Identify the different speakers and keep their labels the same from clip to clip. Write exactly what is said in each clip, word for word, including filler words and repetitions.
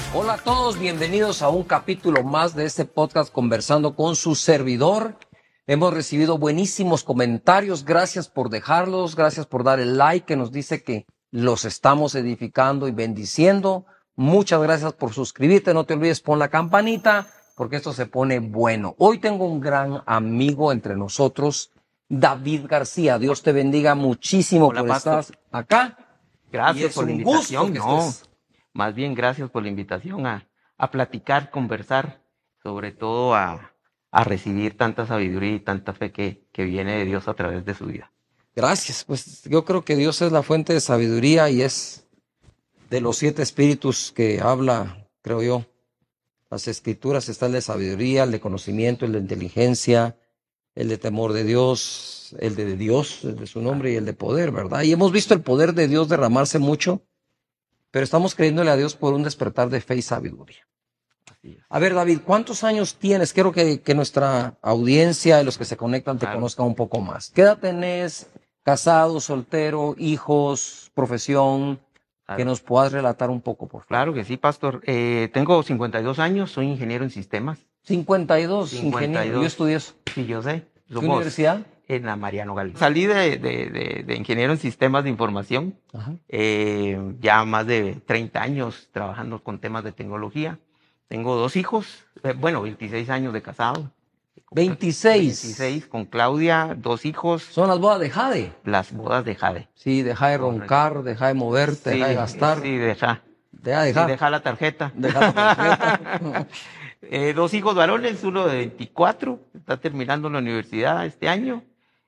Speaker 1: Hola a todos, bienvenidos a un capítulo más de este podcast Conversando con su servidor. Hemos recibido buenísimos comentarios, gracias por dejarlos, gracias por dar el like que nos dice que los estamos edificando y bendiciendo. Muchas gracias por suscribirte, no te olvides, pon la campanita porque esto se pone bueno. Hoy tengo un gran amigo entre nosotros, David García. Dios te bendiga muchísimo
Speaker 2: Hola,
Speaker 1: por
Speaker 2: pastor.
Speaker 1: estar acá.
Speaker 2: Gracias
Speaker 1: Y es
Speaker 2: por la
Speaker 1: un
Speaker 2: invitación.
Speaker 1: gusto que
Speaker 2: No,
Speaker 1: estés.
Speaker 2: más bien gracias por la invitación a, a platicar, conversar, sobre todo a, a recibir tanta sabiduría y tanta fe que, que viene de Dios a través de su vida.
Speaker 1: Gracias, pues yo creo que Dios es la fuente de sabiduría y es de los siete espíritus que habla, creo yo. Las escrituras está el de sabiduría, el de conocimiento, el de inteligencia, el de temor de Dios, el de Dios, el de su nombre y el de poder, ¿verdad? Y hemos visto el poder de Dios derramarse mucho, pero estamos creyéndole a Dios por un despertar de fe y sabiduría.
Speaker 2: Así es.
Speaker 1: A ver, David, ¿cuántos años tienes? Quiero que, que nuestra audiencia y los que se conectan te
Speaker 2: Claro.
Speaker 1: conozcan un poco más. ¿Qué edad tenés? ¿Casado, soltero, hijos, profesión?
Speaker 2: Claro.
Speaker 1: Que nos puedas relatar un poco, por favor.
Speaker 2: Claro que sí, pastor. Eh, tengo cincuenta y dos años, soy ingeniero en sistemas.
Speaker 1: cincuenta y dos,
Speaker 2: cincuenta y
Speaker 1: ingeniero.
Speaker 2: dos.
Speaker 1: Yo estudié eso.
Speaker 2: Sí, yo sé.
Speaker 1: ¿Qué
Speaker 2: Somos
Speaker 1: universidad?
Speaker 2: En la Mariano Galicia. Salí de, de, de, de ingeniero en sistemas de información.
Speaker 1: Ajá.
Speaker 2: Eh, ya más de treinta años trabajando con temas de tecnología. Tengo dos hijos, eh, bueno, veintiséis años de casado.
Speaker 1: veintiséis.
Speaker 2: veintiséis con Claudia, dos hijos.
Speaker 1: Son las bodas de Jade.
Speaker 2: Las bodas de Jade.
Speaker 1: Sí, deja de roncar, deja de moverte,
Speaker 2: Sí,
Speaker 1: deja de gastar.
Speaker 2: Sí, deja.
Speaker 1: Deja, deja.
Speaker 2: Sí, deja la tarjeta.
Speaker 1: Deja la tarjeta.
Speaker 2: eh, dos hijos varones, uno de veinticuatro, está terminando la universidad este año,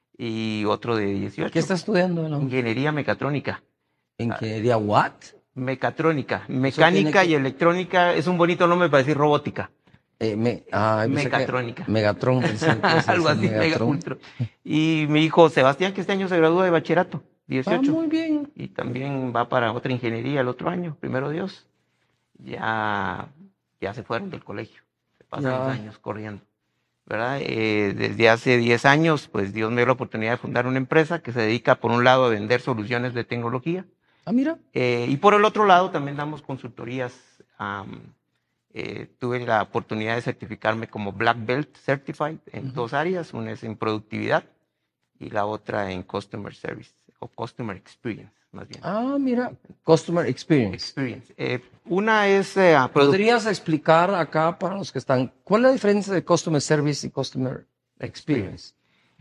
Speaker 2: y otro de dieciocho.
Speaker 1: ¿Qué está estudiando? ¿No?
Speaker 2: Ingeniería mecatrónica.
Speaker 1: ¿Ingeniería what?
Speaker 2: Mecatrónica, mecánica
Speaker 1: que...
Speaker 2: y electrónica, es un bonito nombre para decir robótica.
Speaker 1: Eh, me, ah,
Speaker 2: Mecatrónica.
Speaker 1: Que Megatron.
Speaker 2: Algo así, Megatron. Mega y mi hijo Sebastián, que este año se gradúa de bachillerato, dieciocho.
Speaker 1: Ah, muy bien.
Speaker 2: Y también va para otra ingeniería el otro año, primero Dios. Ya, ya se fueron del colegio, se pasan ya. los años corriendo, ¿verdad? Eh, desde hace diez años, pues Dios me dio la oportunidad de fundar una empresa que se dedica, por un lado, a vender soluciones de tecnología.
Speaker 1: Ah, mira.
Speaker 2: Eh, y por el otro lado, también damos consultorías. Um, eh, tuve la oportunidad de certificarme como Black Belt Certified en uh-huh. dos áreas. Una es en productividad y la otra en Customer Service o Customer Experience, más bien.
Speaker 1: Ah, mira, Customer Experience.
Speaker 2: Experience. Eh, una es... Eh,
Speaker 1: ¿Podrías explicar acá para los que están, cuál es la diferencia de Customer Service y Customer Experience?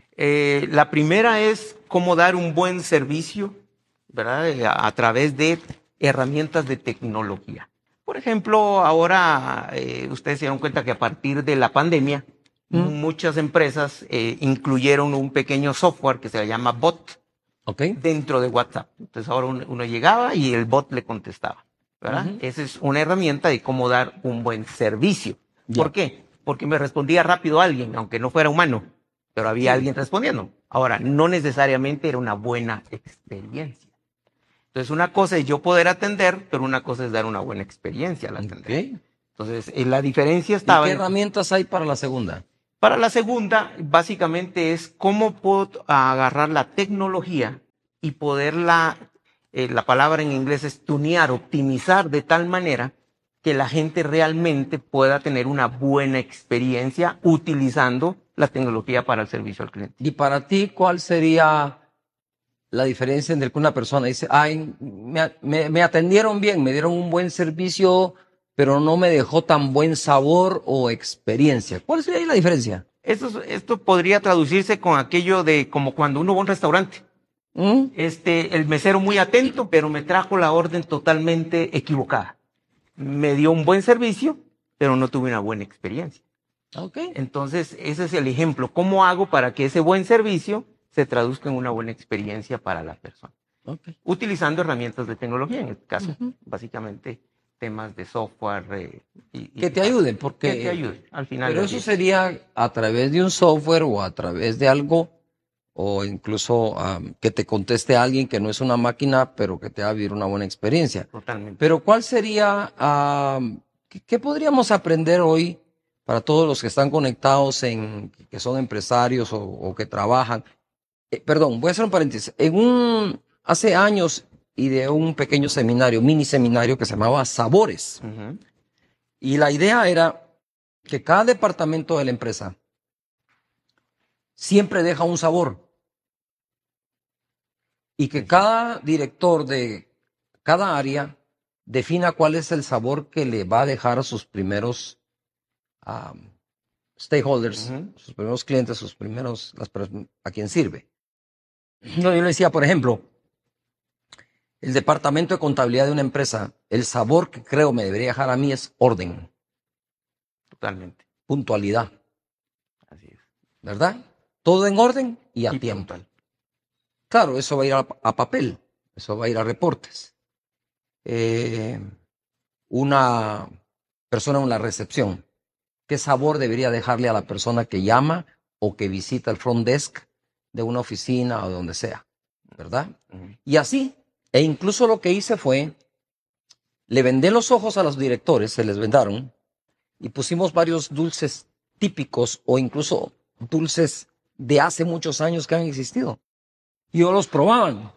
Speaker 2: Eh, la primera es cómo dar un buen servicio, ¿verdad? A, a través de herramientas de tecnología. Por ejemplo, ahora eh, ustedes se dieron cuenta que a partir de la pandemia, ¿Mm? muchas empresas eh, incluyeron un pequeño software que se llama bot
Speaker 1: okay.
Speaker 2: dentro de WhatsApp. Entonces ahora uno, uno llegaba y el bot le contestaba, ¿verdad? Uh-huh. Esa es una herramienta de cómo dar un buen servicio. Yeah. ¿Por qué? Porque me respondía rápido alguien, aunque no fuera humano, pero había sí. alguien respondiendo. Ahora, no necesariamente era una buena experiencia. Entonces, una cosa es yo poder atender, pero una cosa es dar una buena experiencia al atender.
Speaker 1: Okay.
Speaker 2: Entonces, la diferencia estaba...
Speaker 1: ¿Y qué herramientas hay para la segunda?
Speaker 2: Para la segunda, básicamente es cómo puedo agarrar la tecnología y poderla, eh, la palabra en inglés es tunear, optimizar de tal manera que la gente realmente pueda tener una buena experiencia utilizando la tecnología para el servicio al cliente.
Speaker 1: Y para ti, ¿cuál sería la diferencia entre que una persona dice, ay, me, me, me atendieron bien, me dieron un buen servicio, pero no me dejó tan buen sabor o experiencia? ¿Cuál sería la diferencia?
Speaker 2: Esto, esto podría traducirse con aquello de como cuando uno va a un restaurante. ¿Mm? Este, el mesero muy atento, pero me trajo la orden totalmente equivocada. Me dio un buen servicio, pero no tuve una buena experiencia.
Speaker 1: Okay.
Speaker 2: Entonces, ese es el ejemplo. ¿Cómo hago para que ese buen servicio se traduzca en una buena experiencia para la persona?
Speaker 1: Okay.
Speaker 2: Utilizando herramientas de tecnología, en este caso, uh-huh. básicamente temas de software. Eh, y,
Speaker 1: que y, te ayuden, porque...
Speaker 2: Que te ayuden, al final.
Speaker 1: Pero eso día. Sería a través de un software o a través de algo, o incluso um, que te conteste alguien que no es una máquina, pero que te va a vivir una buena experiencia.
Speaker 2: Totalmente.
Speaker 1: Pero ¿cuál sería, um, qué, qué podríamos aprender hoy para todos los que están conectados, en que son empresarios o, o que trabajan? Eh, perdón, voy a hacer un paréntesis. En un, hace años ideé un pequeño seminario, mini seminario que se llamaba Sabores. Uh-huh. Y la idea era que cada departamento de la empresa siempre deja un sabor. Y que cada director de cada área defina cuál es el sabor que le va a dejar a sus primeros um, stakeholders, uh-huh. sus primeros clientes, sus primeros, las, a quien sirve. Yo le decía, por ejemplo, el departamento de contabilidad de una empresa, el sabor que creo me debería dejar a mí es orden.
Speaker 2: Totalmente.
Speaker 1: Puntualidad.
Speaker 2: Así es.
Speaker 1: ¿Verdad? Todo en orden y a
Speaker 2: y
Speaker 1: tiempo.
Speaker 2: Puntual.
Speaker 1: Claro, eso va a ir a, a papel, eso va a ir a reportes. Eh, una persona en la recepción, ¿qué sabor debería dejarle a la persona que llama o que visita el front desk de una oficina o de donde sea? ¿Verdad? Uh-huh. Y así, e incluso lo que hice fue, le vendé los ojos a los directores, se les vendaron, y pusimos varios dulces típicos o incluso dulces de hace muchos años que han existido. Y ellos los probaban.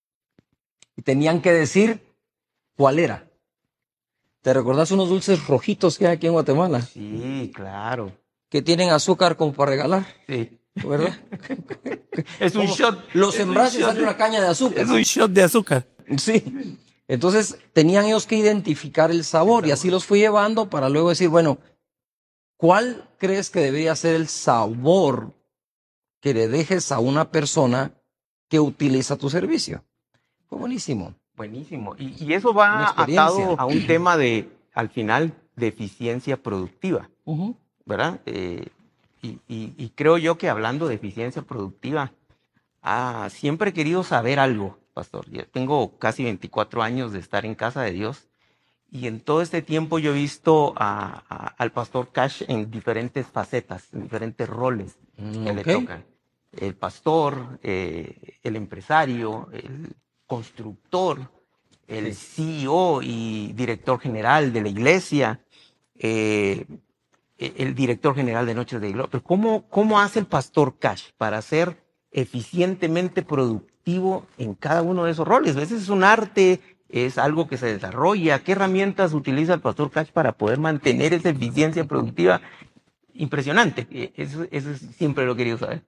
Speaker 1: Y tenían que decir cuál era. ¿Te recordás unos dulces rojitos que hay aquí en Guatemala?
Speaker 2: Sí, claro.
Speaker 1: Que tienen azúcar como para regalar.
Speaker 2: Sí.
Speaker 1: ¿Verdad?
Speaker 2: Es un shot.
Speaker 1: Los sembras y sale una caña de azúcar.
Speaker 2: Es un shot de azúcar.
Speaker 1: Sí. Entonces tenían ellos que identificar el sabor, el sabor y así los fui llevando para luego decir, bueno, ¿cuál crees que debería ser el sabor que le dejes a una persona que utiliza tu servicio? Fue buenísimo.
Speaker 2: Buenísimo. Y, y eso va atado a un tema de, al final, de eficiencia productiva, uh-huh. ¿verdad? Eh, y, y, y creo yo que hablando de eficiencia productiva, ah, siempre he querido saber algo, pastor. Yo tengo casi veinticuatro años de estar en casa de Dios y en todo este tiempo yo he visto a, a, al pastor Cash en diferentes facetas, en diferentes roles mm, que okay. le tocan. El pastor, eh, el empresario, el constructor, el sí. C E O y director general de la iglesia, eh, el director general de Noches de Gloria. Pero ¿cómo, ¿cómo hace el pastor Cash para ser eficientemente productivo en cada uno de esos roles? A veces es un arte, es algo que se desarrolla. ¿Qué herramientas utiliza el pastor Cash para poder mantener esa eficiencia productiva? Impresionante. Eso, eso siempre lo he querido saber.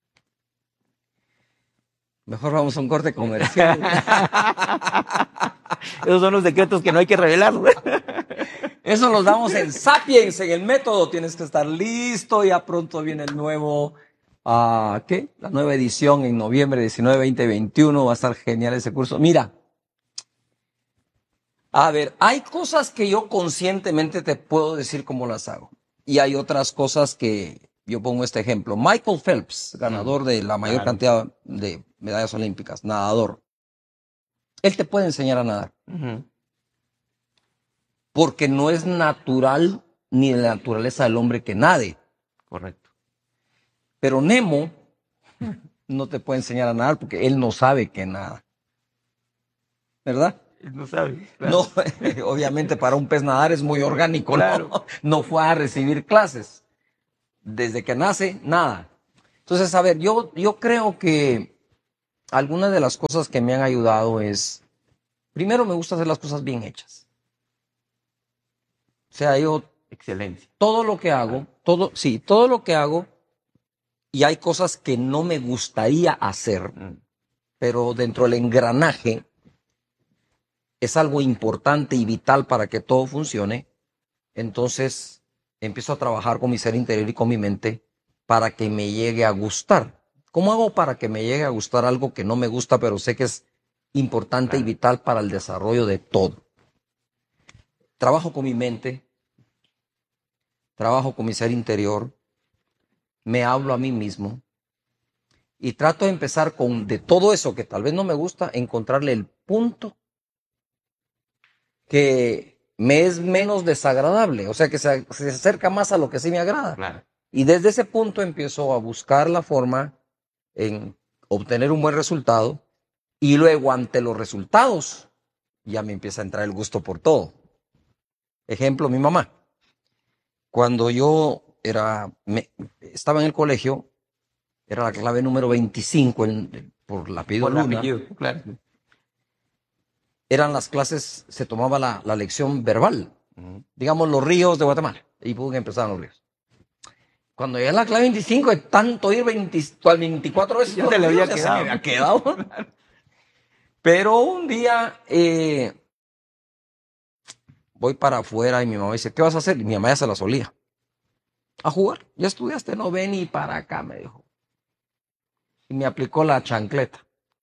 Speaker 1: Mejor vamos a un corte comercial.
Speaker 2: Esos son los secretos que no hay que revelar.
Speaker 1: Eso los damos en Sapiens, en el método. Tienes que estar listo. Ya pronto viene el nuevo, uh, ¿qué? La nueva edición en noviembre diecinueve, veinte, veintiuno. Va a estar genial ese curso. Mira, a ver, hay cosas que yo conscientemente te puedo decir cómo las hago. Y hay otras cosas que, yo pongo este ejemplo. Michael Phelps, ganador de la mayor claro. cantidad de medallas olímpicas, nadador. Él te puede enseñar a nadar. Uh-huh. Porque no es natural ni de la naturaleza del hombre que nade.
Speaker 2: Correcto.
Speaker 1: Pero Nemo no te puede enseñar a nadar porque él no sabe que nada. ¿Verdad?
Speaker 2: Él no sabe. Claro.
Speaker 1: No, obviamente para un pez nadar es muy orgánico,
Speaker 2: claro.
Speaker 1: ¿no? No fue a recibir clases. Desde que nace, nada. Entonces, a ver, yo, yo creo que algunas de las cosas que me han ayudado es, primero me gusta hacer las cosas bien hechas. O sea, yo...
Speaker 2: Excelencia.
Speaker 1: Todo lo que hago, todo, sí, todo lo que hago, y hay cosas que no me gustaría hacer, mm. pero dentro del engranaje es algo importante y vital para que todo funcione, entonces... empiezo a trabajar con mi ser interior y con mi mente para que me llegue a gustar. ¿Cómo hago para que me llegue a gustar algo que no me gusta, pero sé que es importante claro. y vital para el desarrollo de todo? Trabajo con mi mente, trabajo con mi ser interior, me hablo a mí mismo y trato de empezar con, de todo eso que tal vez no me gusta, encontrarle el punto que... me es menos desagradable, o sea que se, se acerca más a lo que sí me agrada.
Speaker 2: Claro.
Speaker 1: Y desde ese punto empiezo a buscar la forma en obtener un buen resultado y luego ante los resultados ya me empieza a entrar el gusto por todo. Ejemplo, mi mamá. Cuando yo era, me, estaba en el colegio, era la clave número veinticinco en, por la apellido
Speaker 2: Por el
Speaker 1: Luna.
Speaker 2: apellido, claro.
Speaker 1: Eran las clases, se tomaba la, la lección verbal. Uh-huh. Digamos los ríos de Guatemala. Y pude empezar los ríos. Cuando llegué a la clave veinticinco, de tanto ir veinte, veinticuatro veces,
Speaker 2: ya se le había
Speaker 1: ya
Speaker 2: quedado.
Speaker 1: Se me había quedado. Pero un día eh, voy para afuera y mi mamá dice, ¿qué vas a hacer? Y mi mamá ya se la solía. A jugar. Ya estudiaste, no ven ni para acá, me dijo. Y me aplicó la chancleta.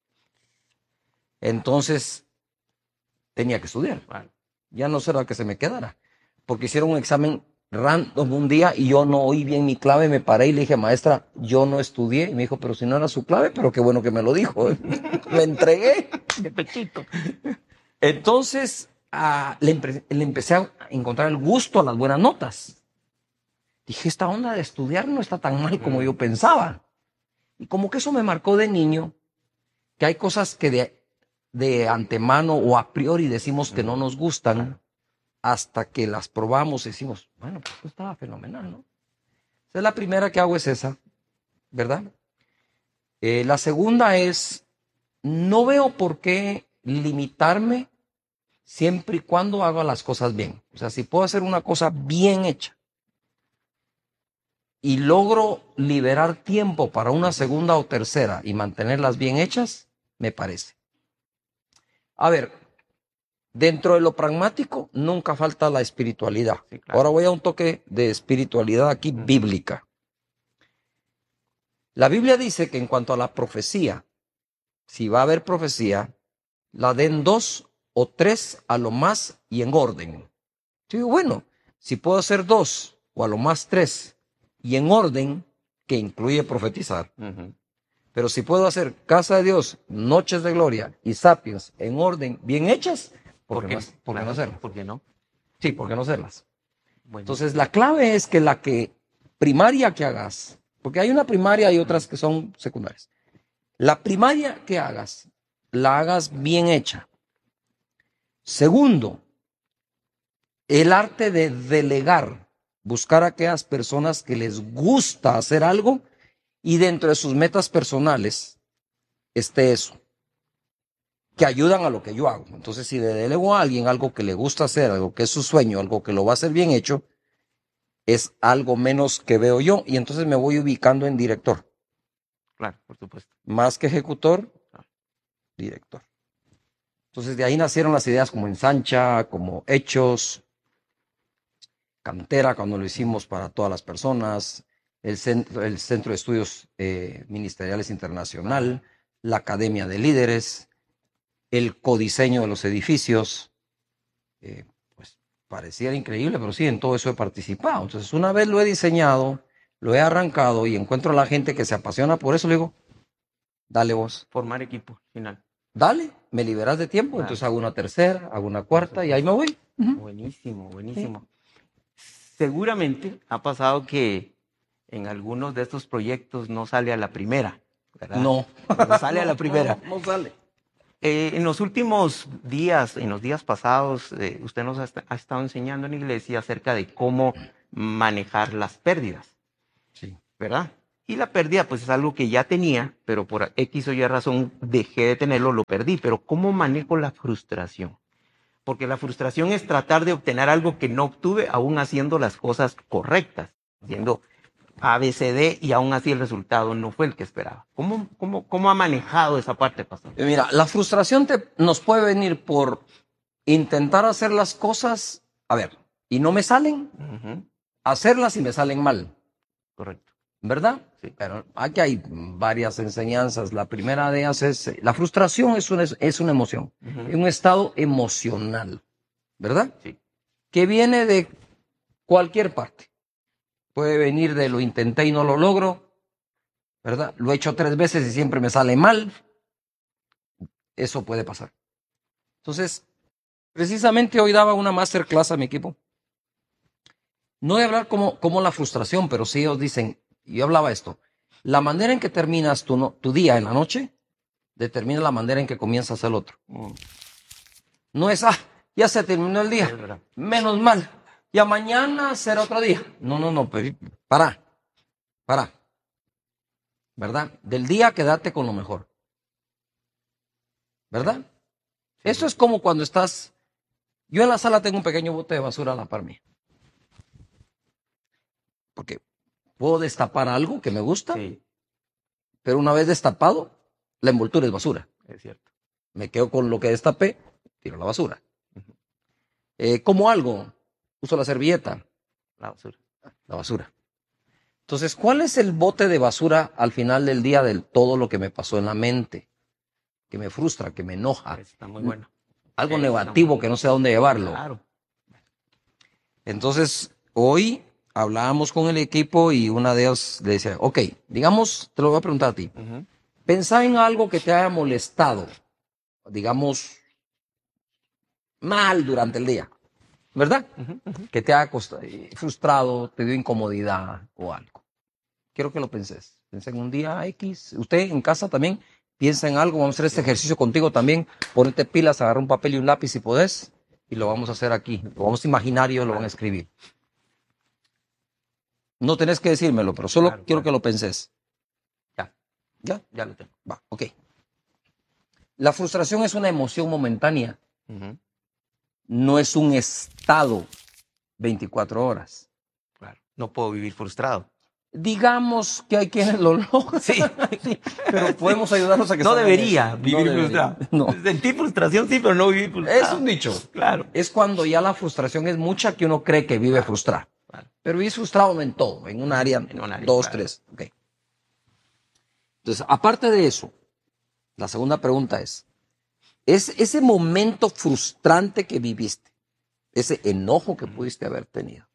Speaker 1: Entonces, tenía que estudiar. Vale. Ya no será que se me quedara. Porque hicieron un examen random un día y yo no oí bien mi clave, me paré y le dije, maestra, yo no estudié. Y me dijo, pero si no era su clave, pero qué bueno que me lo dijo. Me entregué.
Speaker 2: De pechito.
Speaker 1: Entonces, uh, le, empe le empecé a encontrar el gusto a las buenas notas. Dije, esta onda de estudiar no está tan mal como yo pensaba. Y como que eso me marcó de niño, que hay cosas que de, de antemano o a priori decimos que no nos gustan, hasta que las probamos y decimos, bueno, pues esto estaba fenomenal, ¿no? Entonces la primera que hago es esa, ¿verdad? Eh, la segunda es, no veo por qué limitarme siempre y cuando haga las cosas bien. O sea, si puedo hacer una cosa bien hecha y logro liberar tiempo para una segunda o tercera y mantenerlas bien hechas, me parece. A ver, dentro de lo pragmático nunca falta la espiritualidad. Sí, claro. Ahora voy a un toque de espiritualidad aquí uh-huh. bíblica. La Biblia dice que en cuanto a la profecía, si va a haber profecía, la den dos o tres a lo más y en orden. Yo digo, bueno, si puedo hacer dos o a lo más tres y en orden, que incluye profetizar. Uh-huh. Pero si puedo hacer Casa de Dios, Noches de Gloria y Sapiens en orden, bien hechas, ¿por, ¿Por qué, no, ¿por qué no hacerlas?
Speaker 2: ¿Por qué no?
Speaker 1: Sí, ¿por qué no hacerlas? Bueno. Entonces, la clave es que la que primaria que hagas, porque hay una primaria y otras que son secundarias. La primaria que hagas, la hagas bien hecha. Segundo, el arte de delegar, buscar a aquellas personas que les gusta hacer algo y dentro de sus metas personales esté eso, que ayudan a lo que yo hago. Entonces, si le delego a alguien algo que le gusta hacer, algo que es su sueño, algo que lo va a hacer bien hecho, es algo menos que veo yo y entonces me voy ubicando en director.
Speaker 2: Claro, por supuesto.
Speaker 1: Más que ejecutor, director. Entonces, de ahí nacieron las ideas como Ensancha, como Hechos, Cantera, cuando lo hicimos para todas las personas, el Centro, el centro de Estudios eh, Ministeriales Internacional, la Academia de Líderes, el codiseño de los edificios. Eh, pues pareciera increíble, pero sí, en todo eso he participado. Entonces, una vez lo he diseñado, lo he arrancado y encuentro a la gente que se apasiona por eso, le digo, dale vos.
Speaker 2: Formar equipo, final.
Speaker 1: Dale, me liberas de tiempo, claro. Entonces hago una tercera, hago una cuarta y ahí me voy.
Speaker 2: Uh-huh. Buenísimo, buenísimo. Sí. Seguramente ha pasado que en algunos de estos proyectos no sale a la primera, ¿verdad?
Speaker 1: No.
Speaker 2: No sale a la primera.
Speaker 1: No, no sale.
Speaker 2: Eh, en los últimos días, en los días pasados, eh, usted nos ha, ha estado enseñando en la iglesia acerca de cómo manejar las pérdidas.
Speaker 1: Sí.
Speaker 2: ¿Verdad? Y la pérdida, pues es algo que ya tenía, pero por X o Y razón dejé de tenerlo, lo perdí. Pero ¿cómo manejo la frustración? Porque la frustración es tratar de obtener algo que no obtuve, aún haciendo las cosas correctas, haciendo A, B, C, D, y aún así el resultado no fue el que esperaba. ¿Cómo, cómo, cómo ha manejado esa parte, pastor?
Speaker 1: Mira, la frustración te, nos puede venir por intentar hacer las cosas, a ver, y no me salen, uh-huh. hacerlas y me salen mal.
Speaker 2: Correcto.
Speaker 1: ¿Verdad?
Speaker 2: Sí.
Speaker 1: Pero aquí hay varias enseñanzas. La primera de ellas es, la frustración es una, es una emoción, uh-huh. es un estado emocional, ¿verdad?
Speaker 2: Sí.
Speaker 1: Que viene de cualquier parte. Puede venir de lo intenté y no lo logro, ¿verdad? Lo he hecho tres veces y siempre me sale mal. Eso puede pasar. Entonces, precisamente hoy daba una masterclass a mi equipo. No voy a hablar como, como la frustración, pero sí ellos dicen, yo hablaba esto, la manera en que terminas tu, no, tu día en la noche determina la manera en que comienzas el otro. Mm. No es, ah, ya se terminó el día, menos mal, ya mañana será otro día. No, no, no, pero para, para, ¿verdad? Del día quédate con lo mejor, ¿verdad? Sí. Eso es como cuando estás Yo en la sala tengo un pequeño bote de basura a la par mía. Porque puedo destapar algo que me gusta,
Speaker 2: Sí,
Speaker 1: pero una vez destapado, la envoltura es basura.
Speaker 2: es cierto.
Speaker 1: Me quedo con lo que destapé, tiro la basura.
Speaker 2: Ujú.
Speaker 1: Eh, como algo, uso la servilleta,
Speaker 2: La basura.
Speaker 1: la basura. Entonces, ¿cuál es el bote de basura al final del día de todo lo que me pasó en la mente? Que me frustra, que me enoja.
Speaker 2: Está muy bueno.
Speaker 1: Algo
Speaker 2: Está
Speaker 1: negativo
Speaker 2: muy
Speaker 1: que no sé a dónde llevarlo.
Speaker 2: Claro.
Speaker 1: Entonces, hoy hablábamos con el equipo y una de ellas le decía, ok, digamos, te lo voy a preguntar a ti.
Speaker 2: Ujú.
Speaker 1: Pensá en algo que te haya molestado, digamos, mal durante el día, ¿verdad?
Speaker 2: Ujú, ujú.
Speaker 1: Que te haya costa- eh, frustrado, te dio incomodidad o algo. Quiero que lo penses. Piensa en un día X. Usted en casa también piensa en algo. Vamos a hacer este ejercicio contigo también. Ponete pilas, agarra un papel y un lápiz si podés. Y lo vamos a hacer aquí. Lo vamos a imaginar y ellos lo van a escribir. No tenés que decírmelo, pero solo
Speaker 2: Claro,
Speaker 1: quiero
Speaker 2: claro.
Speaker 1: que lo penses.
Speaker 2: Ya,
Speaker 1: ¿Ya?
Speaker 2: ya lo tengo.
Speaker 1: Va, ok. La frustración es una emoción momentánea.
Speaker 2: Ujú.
Speaker 1: No es un estado veinticuatro horas.
Speaker 2: Claro. No puedo vivir frustrado.
Speaker 1: Digamos que hay quienes lo logran.
Speaker 2: Sí.
Speaker 1: Sí, pero podemos ayudarnos a que
Speaker 2: No
Speaker 1: salgan
Speaker 2: debería
Speaker 1: eso.
Speaker 2: vivir
Speaker 1: No debería.
Speaker 2: frustrado.
Speaker 1: No.
Speaker 2: Sentir frustración sí, pero no vivir frustrado.
Speaker 1: Es un dicho.
Speaker 2: Claro.
Speaker 1: Es cuando ya la frustración es mucha que uno cree que vive frustrado.
Speaker 2: Claro.
Speaker 1: Pero vive frustrado no en todo, en un área,
Speaker 2: En un área,
Speaker 1: dos,
Speaker 2: claro.
Speaker 1: tres. Okay. Entonces, aparte de eso, la segunda pregunta es, ¿es ese momento frustrante que viviste, ese enojo que pudiste haber tenido?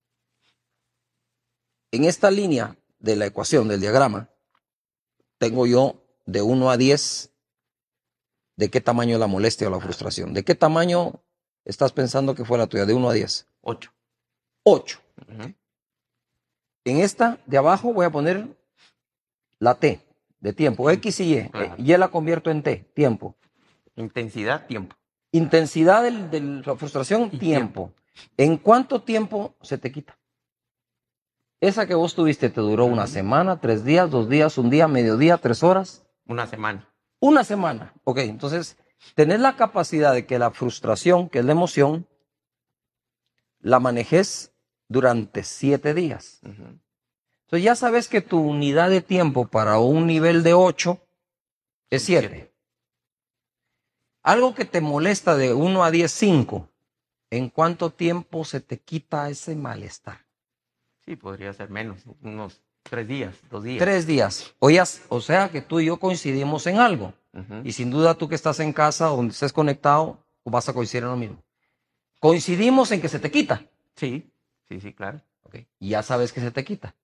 Speaker 1: En esta línea de la ecuación, del diagrama, tengo yo de uno a diez de qué tamaño es la molestia o la frustración. ¿De qué tamaño estás pensando que fue la tuya? De uno a diez.
Speaker 2: Ocho.
Speaker 1: ocho.
Speaker 2: Ujú.
Speaker 1: En esta de abajo voy a poner la T de tiempo, X y Y.
Speaker 2: Claro.
Speaker 1: Y la convierto en T, tiempo.
Speaker 2: Intensidad, tiempo.
Speaker 1: Intensidad del- de la frustración,
Speaker 2: Y
Speaker 1: tiempo. ¿En cuánto tiempo se te quita? Esa que vos tuviste te duró una
Speaker 2: Ujú.
Speaker 1: semana, tres días, dos días, un día, mediodía, tres horas.
Speaker 2: Una semana.
Speaker 1: Una semana. Ok, entonces, tenés la capacidad de que la frustración, que es la emoción, la manejes durante siete días.
Speaker 2: Ujú.
Speaker 1: Entonces ya sabes que tu unidad de tiempo para un nivel de ocho es
Speaker 2: Son
Speaker 1: siete.
Speaker 2: siete.
Speaker 1: Algo que te molesta de uno a diez, cinco. ¿En cuánto tiempo se te quita ese malestar?
Speaker 2: Sí, podría ser menos. Unos tres días, dos días.
Speaker 1: Tres días. Oías, o sea que tú y yo coincidimos en algo.
Speaker 2: Ujú.
Speaker 1: Y sin duda tú que estás en casa o donde estés conectado, vas a coincidir en lo mismo. Coincidimos en que se te quita.
Speaker 2: Sí, sí, sí, claro.
Speaker 1: Okay. Y ya sabes que se te quita.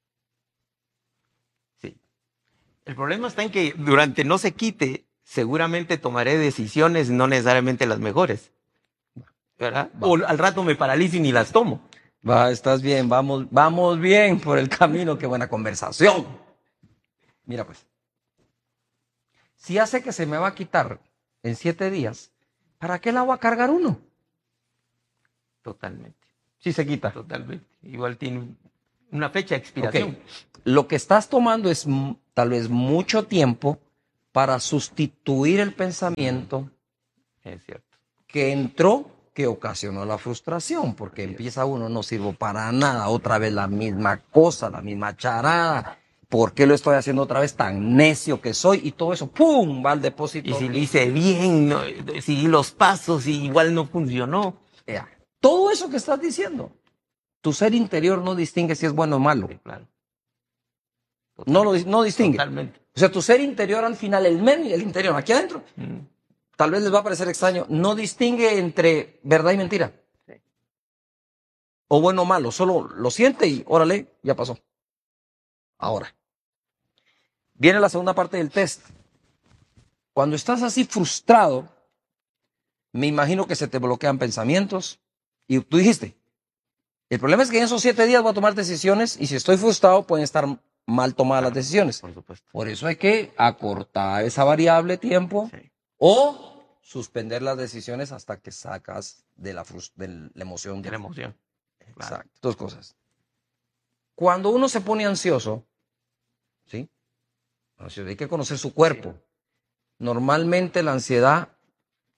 Speaker 2: Sí. El problema está en que durante no se quite, seguramente tomaré decisiones no necesariamente las mejores. ¿Verdad?
Speaker 1: Va.
Speaker 2: O al rato me paralizo y ni las tomo.
Speaker 1: Va, estás bien, vamos, vamos bien por el camino, qué buena conversación. Mira pues, si hace que se me va a quitar en siete días, ¿para qué la voy a cargar uno?
Speaker 2: Totalmente,
Speaker 1: Si se quita.
Speaker 2: totalmente. Igual tiene una fecha de expiración.
Speaker 1: Ok. Lo que estás tomando es mm, tal vez mucho tiempo para sustituir el pensamiento
Speaker 2: Es cierto.
Speaker 1: que entró, que ocasionó la frustración, porque
Speaker 2: Así es.
Speaker 1: empieza uno, no sirvo para nada, otra vez la misma cosa, la misma charada. ¿Por qué lo estoy haciendo otra vez tan necio que soy? Y todo eso, ¡pum!, va al depósito.
Speaker 2: Y si lo hice bien, no, seguí los pasos y igual no funcionó.
Speaker 1: Ea, todo eso que estás diciendo, tu ser interior no distingue si es bueno o malo.
Speaker 2: Sí, claro.
Speaker 1: No lo no distingue.
Speaker 2: Totalmente.
Speaker 1: O sea, tu ser interior al final, el men y el interior, aquí adentro,
Speaker 2: Mm.
Speaker 1: tal vez les va a parecer extraño, no distingue entre verdad y mentira.
Speaker 2: Sí.
Speaker 1: O bueno o malo, solo lo siente y órale, ya pasó. Ahora, viene la segunda parte del test. Cuando estás así frustrado, me imagino que se te bloquean pensamientos y tú dijiste, el problema es que en esos siete días voy a tomar decisiones y si estoy frustrado pueden estar mal tomadas
Speaker 2: Claro,
Speaker 1: las decisiones.
Speaker 2: por supuesto.
Speaker 1: Por eso hay que acortar esa variable tiempo
Speaker 2: Sí.
Speaker 1: o suspender las decisiones hasta que sacas de la, de la emoción.
Speaker 2: De la emoción. Claro.
Speaker 1: Exacto. Dos cosas. Cuando uno se pone ansioso, ¿sí? Hay que conocer su cuerpo.
Speaker 2: Sí.
Speaker 1: Normalmente la ansiedad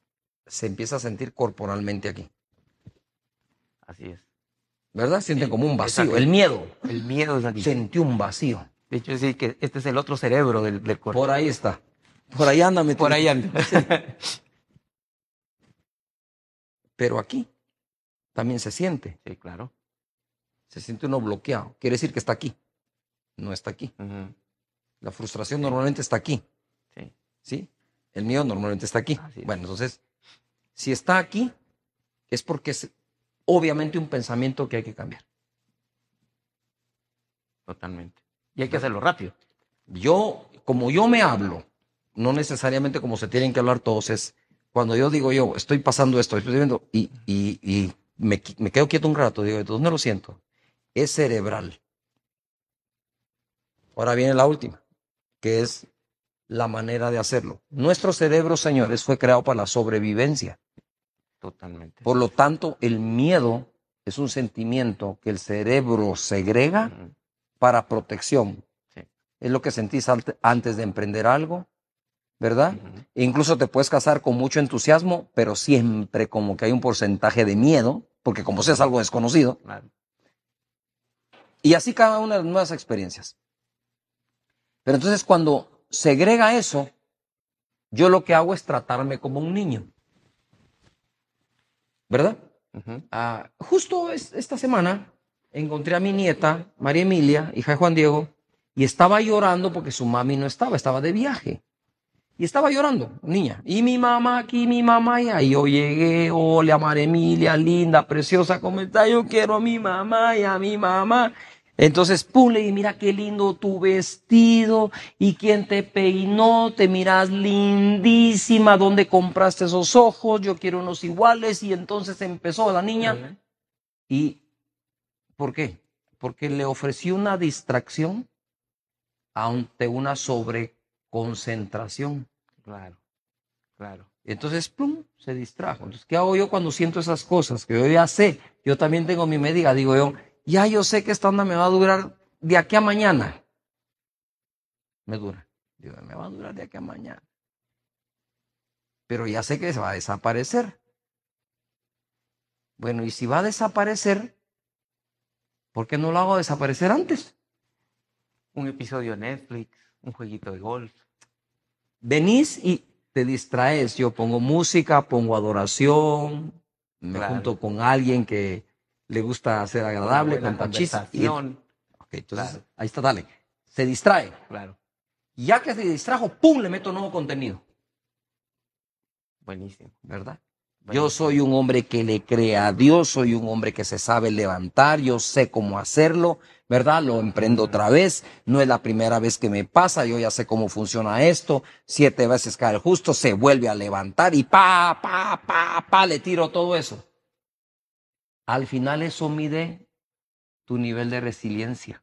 Speaker 1: se empieza a sentir corporalmente aquí.
Speaker 2: Así es.
Speaker 1: ¿Verdad? Sienten
Speaker 2: Sí,
Speaker 1: como un vacío.
Speaker 2: exacto.
Speaker 1: El miedo.
Speaker 2: El miedo es aquí.
Speaker 1: Sentí un vacío.
Speaker 2: De hecho, sí, que este es el otro cerebro del, del cuerpo.
Speaker 1: Por ahí está. Por ahí anda metido.
Speaker 2: Por ahí anda.
Speaker 1: Pero aquí también se siente.
Speaker 2: Sí, claro.
Speaker 1: Se siente uno bloqueado. Quiere decir que está aquí. No está aquí.
Speaker 2: Uh-huh.
Speaker 1: La frustración normalmente está aquí.
Speaker 2: Sí.
Speaker 1: ¿Sí? El miedo normalmente está aquí.
Speaker 2: Así es.
Speaker 1: Bueno, entonces, si está aquí, es porque es obviamente un pensamiento que hay que cambiar.
Speaker 2: Totalmente. Y hay que hacerlo rápido.
Speaker 1: Yo, como yo me hablo, no necesariamente como se tienen que hablar todos, es cuando yo digo yo, estoy pasando esto, estoy viendo, y, y, y me, me quedo quieto un rato, digo, ¿de dónde lo siento? Es cerebral. Ahora viene la última, que es la manera de hacerlo. Nuestro cerebro, señores, fue creado para la sobrevivencia.
Speaker 2: Totalmente.
Speaker 1: Por lo tanto, el miedo es un sentimiento que el cerebro segrega
Speaker 2: Uh-huh.
Speaker 1: para protección.
Speaker 2: Sí.
Speaker 1: Es lo que sentís antes de emprender algo, ¿verdad?
Speaker 2: Uh-huh.
Speaker 1: E incluso te puedes casar con mucho entusiasmo, pero siempre como que hay un porcentaje de miedo, porque como sea es algo desconocido.
Speaker 2: Claro.
Speaker 1: Y así cada una de las nuevas experiencias. Pero entonces cuando segrega eso, yo lo que hago es tratarme como un niño. ¿Verdad?
Speaker 2: Uh-huh.
Speaker 1: Ah, justo es, esta semana encontré a mi nieta, María Emilia, hija de Juan Diego, y estaba llorando porque su mami no estaba, estaba de viaje. Y estaba llorando, niña. Y mi mamá aquí, mi mamá allá. Y yo llegué, hola María Emilia, linda, preciosa, ¿cómo está? Yo quiero a mi mamá y a mi mamá. Entonces, pum, le dije, mira qué lindo tu vestido, y quién te peinó, te miras lindísima, ¿dónde compraste esos ojos? Yo quiero unos iguales. Y entonces empezó la niña.
Speaker 2: Uh-huh.
Speaker 1: ¿Y por qué? Porque le ofrecí una distracción ante una sobreconcentración.
Speaker 2: Claro, claro.
Speaker 1: Entonces, plum, se distrajo. Entonces, ¿qué hago yo cuando siento esas cosas? Que yo ya sé, yo también tengo mi médica, digo yo, ya yo sé que esta onda me va a durar de aquí a mañana. Me dura. Digo, me va a durar de aquí a mañana. Pero ya sé que se va a desaparecer. Bueno, y si va a desaparecer, ¿por qué no lo hago desaparecer antes?
Speaker 2: Un episodio de Netflix, un jueguito de golf.
Speaker 1: Venís y te distraes. Yo pongo música, pongo adoración, me
Speaker 2: Claro.
Speaker 1: junto con alguien que le gusta ser agradable,
Speaker 2: Una buena
Speaker 1: con tachis. Y,
Speaker 2: conversación.
Speaker 1: ok, entonces,
Speaker 2: Claro.
Speaker 1: ahí está, dale. Se distrae.
Speaker 2: Claro.
Speaker 1: Y ya que se distrajo, ¡pum!, le meto nuevo contenido.
Speaker 2: Buenísimo.
Speaker 1: ¿Verdad? Yo
Speaker 2: Buenísimo.
Speaker 1: soy un hombre que le cree a Dios, soy un hombre que se sabe levantar, yo sé cómo hacerlo, ¿verdad? Lo emprendo otra vez, no es la primera vez que me pasa, yo ya sé cómo funciona esto, siete veces cae el justo, se vuelve a levantar y pa, pa, pa, pa, le tiro todo eso. Al final eso mide tu nivel de resiliencia,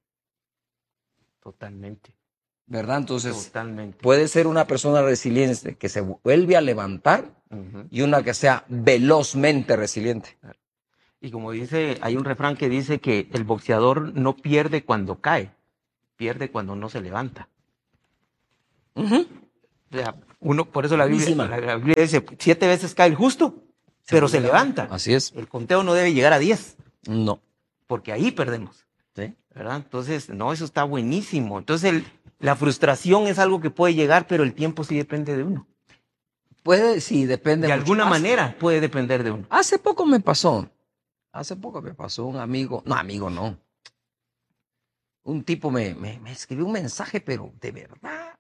Speaker 2: Totalmente.
Speaker 1: ¿verdad? Entonces,
Speaker 2: Totalmente.
Speaker 1: puede ser una persona resiliente que se vuelve a levantar
Speaker 2: Uh-huh.
Speaker 1: y una que sea velozmente resiliente.
Speaker 2: Y como dice, hay un refrán que dice que el boxeador no pierde cuando cae, pierde cuando no se levanta.
Speaker 1: Uh-huh.
Speaker 2: O sea, uno, por eso la Biblia,
Speaker 1: Buenísima.
Speaker 2: la, la Biblia dice, siete veces cae el justo, pero se levanta.
Speaker 1: Así es.
Speaker 2: El conteo no debe llegar a diez,
Speaker 1: No.
Speaker 2: porque ahí perdemos.
Speaker 1: ¿Sí?
Speaker 2: ¿Verdad? Entonces, no, eso está buenísimo. Entonces, el, la frustración es algo que puede llegar, pero el tiempo sí depende de uno.
Speaker 1: Puede, sí, depende.
Speaker 2: De
Speaker 1: mucho.
Speaker 2: alguna
Speaker 1: Hace-
Speaker 2: manera puede depender de uno.
Speaker 1: Hace poco me pasó. Hace poco me pasó un amigo. No, amigo, no. Un tipo me, me, me escribió un mensaje, pero de verdad.